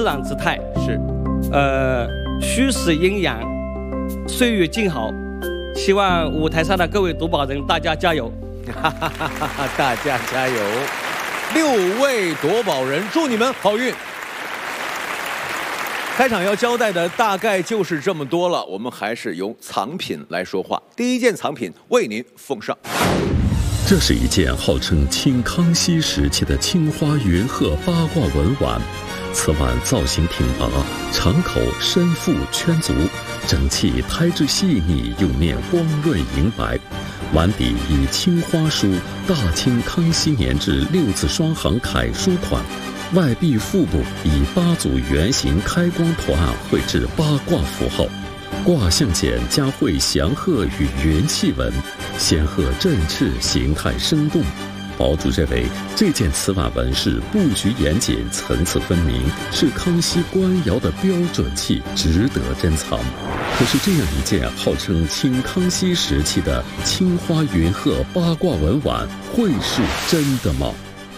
然之态， 是， 虚实阴阳，岁月静好。希望舞台上的各位夺宝人，大家加油！ 大家加油！6位夺宝人，祝你们好运！开场要交代的大概就是这么多了，我们还是由藏品来说话。第一件藏品为您奉上。 这是一件号称清康熙时期的青花云鹤八卦纹碗。此碗造型挺拔，长口深腹圈足，整器胎质细腻，釉面光润莹白。碗底以青花书“大清康熙年制6字双行楷书款”，外壁腹部以8组圆形开光图案绘制八卦符号，卦象简加绘祥鹤与云气纹，仙鹤振翅，形态生动。堡主认为这件瓷碗纹饰布局严谨，层次分明，是康熙官窑的标准器，值得珍藏。可是这样一件号称清康熙时期的青花云鹤八卦纹碗，会是真的吗？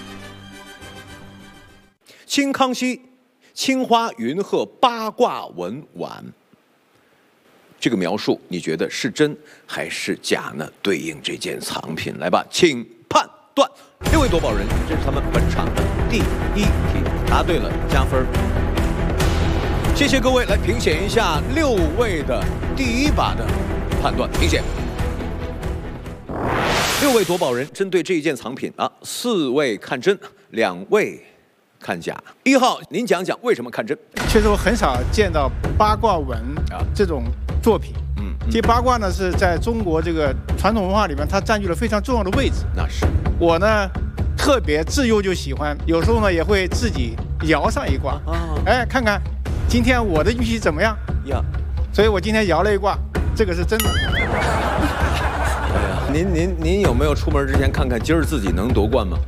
清康熙青花云鹤八卦纹碗，这个描述你觉得是真还是假呢？对应这件藏品，来吧，请判断。6位夺宝人，这是他们本场的第1题，答对了加分。谢谢各位，来评选一下6位的第1把的判断评选。6位夺宝人针对这一件藏品啊，4位看真，2位看假。1号，您讲讲为什么看真？ 确实我很少见到八卦纹这种作品。这八卦呢是在中国这个传统文化里面，它占据了非常重要的位置。 那是我呢特别自幼就喜欢，有时候呢也会自己摇上一卦，哎，看看今天我的运气怎么样呀？所以我今天摇了一卦，这个是真的。 哎呀，您有没有出门之前看看今儿自己能夺冠吗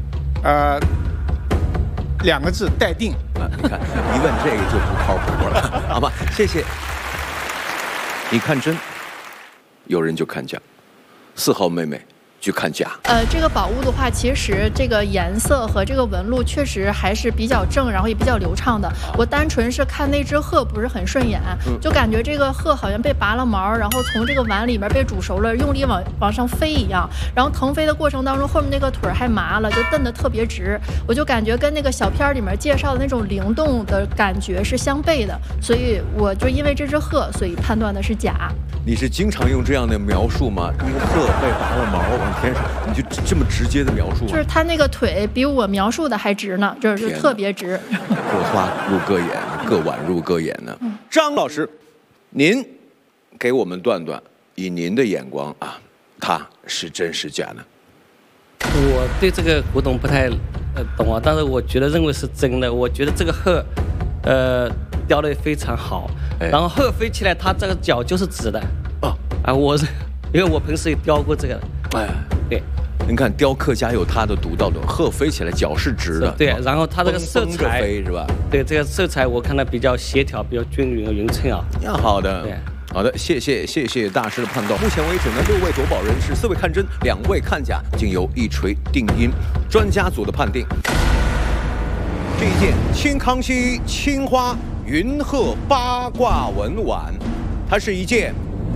？2个字，待定。 你看一问这个就不靠谱了，好吧？谢谢。你看真，有人就看假。4号妹妹去看假。 这个宝物的话，其实这个颜色和这个纹路确实还是比较正，然后也比较流畅的。我单纯是看那只鹤不是很顺眼，就感觉这个鹤好像被拔了毛，然后从这个碗里面被煮熟了，用力往上飞一样。然后腾飞的过程当中，后面那个腿还麻了，就蹬得特别直。我就感觉跟那个小片里面介绍的那种灵动的感觉是相悖的，所以我就因为这只鹤，所以判断的是假。 你是经常用这样的描述吗？一个鹤被拔了毛往天上，你就这么直接的描述？ 就是他那个腿比我描述的还直呢，就是特别直。 各花入各眼，各碗入各眼呢。张老师，您给我们断断，以您的眼光啊，它是真是假呢？ 我对这个古董不太懂啊，但是我认为是真的。我觉得这个鹤，雕得非常好，然后鹤飞起来，它这个脚就是直的。因为我平时也雕过这个。对。 您看雕刻家有他的独到的，鹤飞起来脚是直的。 对，然后它这个色彩飞是吧？ 对，这个色彩我看它比较协调，比较均匀匀称啊。 好的。 对。 好的，谢谢大师的判断。目前为止呢，6位夺宝人是4位看真，2位看假，经由一锤定音，专家组的判定，这一件清康熙青花云鹤八卦纹碗，它是一件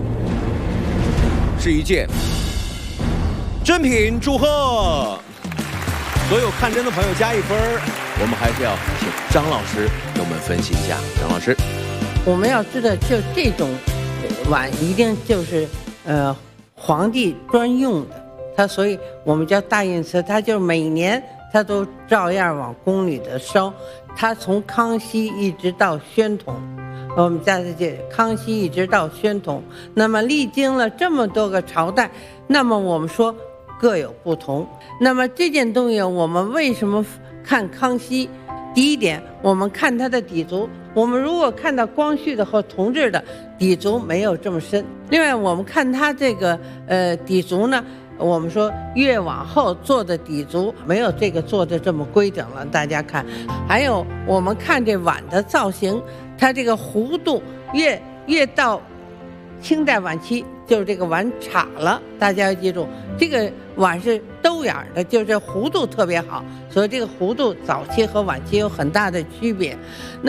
真品，祝贺！所有看真的朋友加1分。我们还是要请张老师给我们分析一下。张老师， 我们要知道，就这种碗一定就是皇帝专用的，它所以我们叫大印瓷，它就每年它都照样往宫里的烧，它从康熙一直到宣统。我们在这康熙一直到宣统，那么历经了这么多个朝代，那么我们说各有不同。那么这件东西我们为什么看康熙？第一点，我们看它的底足，我们如果看到光绪的和同治的底足没有这么深。另外我们看它这个底足呢，我们说越往后做的底足没有这个做的这么规整了，大家看。还有我们看这碗的造型，它这个弧度越到清代晚期，就是这个碗岔了，大家要记住，这个碗是兜眼的，就是弧度特别好，所以这个弧度早期和晚期有很大的区别。